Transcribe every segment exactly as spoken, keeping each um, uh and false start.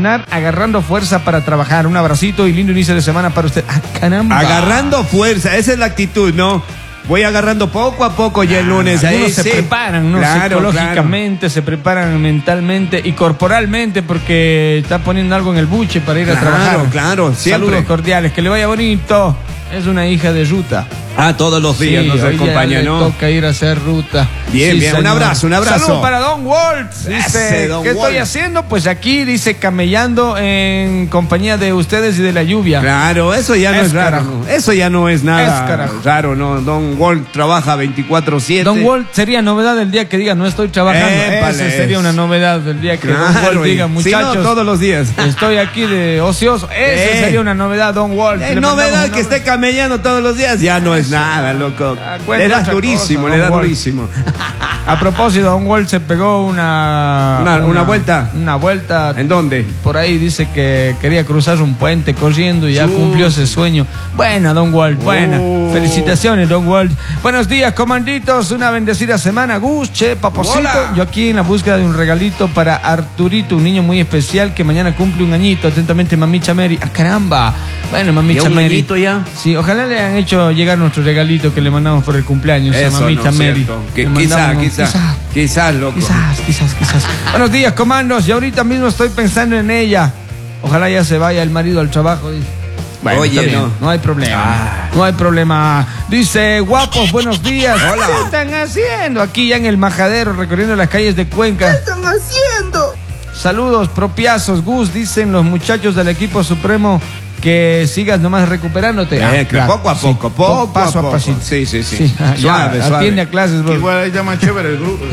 entrenar agarrando fuerza para trabajar. Un abracito y lindo inicio de semana para usted. Ah, caramba. Agarrando fuerza, esa es la actitud, ¿no? Voy agarrando poco a poco ya el lunes. Algunos ahí se sí. preparan, ¿no? Claro, Psicológicamente, claro. se preparan mentalmente y corporalmente porque está poniendo algo en el buche para ir claro, a trabajar. Claro, claro, siempre. Saludos cordiales, que le vaya bonito. Es una hija de ruta. Ah, todos los días sí, nos hoy acompaña, ya ¿no? Le toca ir a hacer ruta. Bien, sí, bien, señor. un abrazo, un abrazo. Saludos para Don Walt. Dice, Ese, Don ¿qué Walt. estoy haciendo? Pues aquí, dice, camellando en compañía de ustedes y de la lluvia. Claro, eso ya no es, Es raro. carajo. ¿no? Eso ya no es nada Es carajo. raro, ¿no? Don Walt trabaja veinticuatro siete. Don Walt sería novedad del día que diga no estoy trabajando. Épale. Ese sería una novedad del día que Claro, Don Walt diga, y- muchachos, si no, todos los días. estoy aquí de ocioso. Ese Eh. sería una novedad, Don Walt. Eh, Le mandamos novedad un que abrazo. esté camellando todos los días ya no es nada, loco. Ah, cuenta Le das otra durísimo, cosa, le Don das Walt. durísimo. A propósito, Don Walt se pegó una, Una- una vuelta. Una vuelta. ¿En dónde? Por ahí dice que quería cruzar un puente corriendo y ya Chut. cumplió ese sueño. Buena, Don Walt, buena. Oh. Felicitaciones, Don Walt. Buenos días, comanditos. Una bendecida semana. Gus, che, paposito. Hola. Yo aquí en la búsqueda de un regalito para Arturito, un niño muy especial que mañana cumple un añito. Atentamente, Mamicha Mary. ¡Ah, caramba! Bueno, Mamicha ¿Ya un Mary. añito ya? Sí, ojalá le han hecho llegar nuestro regalito que le mandamos por el cumpleaños a Eso, Mamicha ¿no es Mary. cierto? Que Le quizás, mandamos- quizás, quizás, loco. Quizás, quizás, quizás. Buenos días, comandos. Y ahorita mismo estoy pensando en ella. Ojalá ya se vaya el marido al trabajo. Dice. Bueno, Oye, está bien, no. no hay problema. Ah. No hay problema. Dice, guapos, buenos días. Hola. ¿Qué están haciendo aquí ya en el Majadero, recorriendo las calles de Cuenca? ¿Qué están haciendo? Saludos, propiazos. Gus, dicen los muchachos del equipo supremo que sigas nomás recuperándote. Eh, Ah, que claro, poco a sí, poco, poco paso a a poco. pasito. Sí, sí, sí. ah, ya, Suave, suave. atiende a clases, bro. Igual ahí llama chévere el grupo.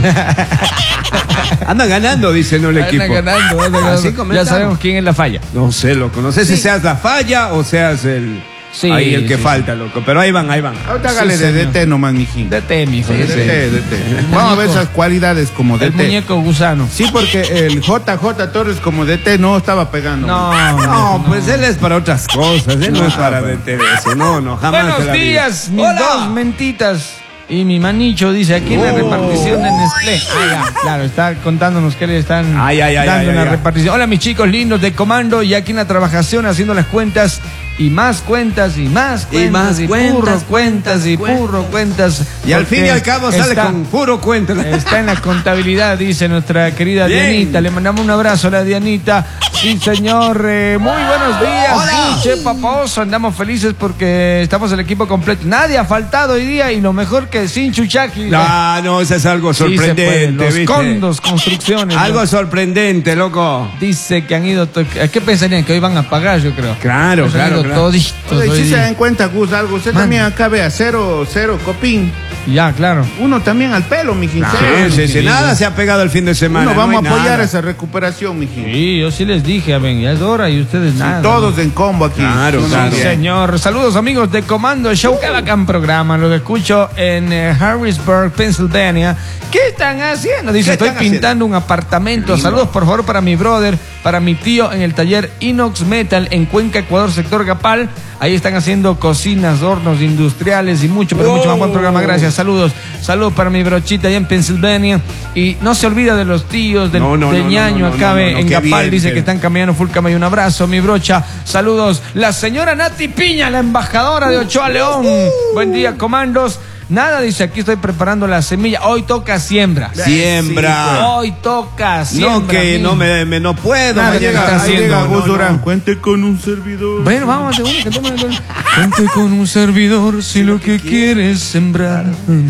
Anda ganando, dice, ¿no? El Anda equipo. ganando, anda Así ganando. Ya comentamos. sabemos quién es la falla. No sé, loco. No sé si Sí. seas la falla o seas el. Sí, ahí el que sí, falta, loco. Pero ahí van, ahí van. Ahorita hágale Sí, de señor. D T nomás, mijín. D T, mijo. Sí, D D T. T, D T. Vamos a ver esas cualidades como El D T. muñeco gusano. Sí, porque el J J Torres como D T no estaba pegando. No, No, pues él es para otras cosas. Él no, No, es para pues. detener eso. No, no, jamás. en Buenos la vida. días, mis Hola. dos mentitas. Y mi manicho dice aquí en la Oh. repartición de Nestlé. Ah, ya, claro, está contándonos que le están Ay, ay, ay, dando ay, una ay, ay. repartición. Hola, mis chicos lindos de comando. Y aquí en la trabajación haciendo las cuentas. Y más cuentas, y más Y cuentas, más cuentas, purro cuentas, y cuentas, purro cuentas. Y al fin y porque al cabo sale está- con puro cuento. Está en la contabilidad, dice nuestra querida Bien. Dianita. Le mandamos un abrazo a la Dianita. Sí, señor. eh, muy buenos días. Hola. Sí, che, paposo. Andamos felices porque estamos el equipo completo. Nadie ha faltado hoy día y lo mejor que sin Chuchaki. Ah, no, eso es algo Sí se puede. sorprendente. Los ¿viste? condos, construcciones. Algo ¿no? sorprendente, loco. Dice que han ido. to- ¿A qué pensarían? Que hoy van a pagar, yo creo. Claro, Pues han claro, ido claro. toditos Oye, hoy si se día. dan cuenta, Gus, algo. Usted Man. también acá vea cero, cero copín. Ya, claro. Uno también al pelo, mijín. Sí, cero. sí, sí, nada se ha pegado el fin de semana. Uno vamos no hay a apoyar nada. esa recuperación, mijín. Sí, yo sí les dije, a ver, ya es hora y ustedes nada. Todos en combo aquí. Claro, No, no, claro. Sí, bien. señor. Saludos, amigos de Comando Show. Qué bacán programa. Lo escucho en eh, Harrisburg, Pennsylvania. ¿Qué están haciendo? Dice, ¿Qué estoy están pintando un apartamento. Lindo. Saludos, por favor, para mi brother, para mi tío en el taller Inox Metal en Cuenca, Ecuador, sector Gapal. Ahí están haciendo cocinas, hornos industriales y mucho, pero Oh. mucho más buen programa. Gracias. Saludos. Saludos para mi brochita allá en Pennsylvania. Y no se olvida de los tíos, del, No, no, del no, ñaño no, no, acá no, no, en no, qué Gapal. bien, Dice qué que están caminando full cama y un abrazo, mi brocha. Saludos. La señora Nati Piña, la embajadora de Ochoa León. Buen día, comandos. Nada, dice, aquí estoy preparando la semilla. Hoy toca siembra. Siembra. Hoy toca siembra. No, que mi- no me, me- no puedo. Nada, mañana. ¿qué está Ahí haciendo? llega No, Gus no, Durán. no. Cuente con un servidor. Bueno, vamos, de uno, que tome- Cuente con un servidor si lo que quieres sembrar.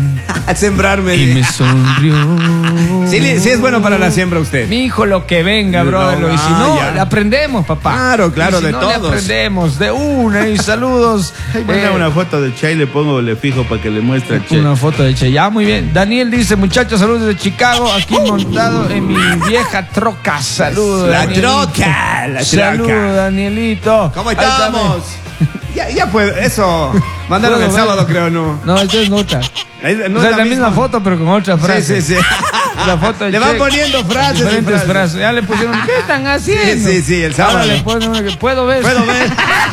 A sembrarme. Y me sonrió. Sí, le- sí es bueno para la siembra usted. Mi hijo, lo que venga, No, brother. y si ah, no, ya. le aprendemos, papá. Claro, claro, Y si de no, todos. Le aprendemos de una. Y saludos. Ahí manda Eh, una foto de Che y le pongo, le fijo para que le muestre a Che. Una foto de Che. Ya, muy bien. Daniel dice, muchachos, saludos desde Chicago. Aquí montado en mi vieja troca. Saludos. La Danielito. troca, la Saludos, troca. Danielito. ¿Cómo Ahí estamos? Ya, ya puede, eso. Mándalo Puedo el ver. sábado, creo, ¿no? No, esta es nota. Ahí- no o sea, es la misma foto, pero con otra frase. Sí, sí, sí. La foto de Le van Che, poniendo frases y Diferentes frases. frases. Ya le pusieron, ¿qué están haciendo? Sí, sí, sí, el sábado. Ahora le ponen una que puedo ver. Puedo ver.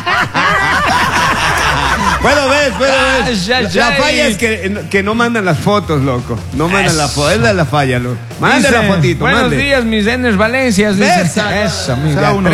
Puedo ver, puedo ver. Ah, ya, La, ya. la falla es que, que no mandan las fotos, loco. No mandan la foto. Es la, la falla, loco. Mande Dice, la fotito, buenos mande. días, mis Enes Valencias. Dice, Esa. eso, amiga. Será uno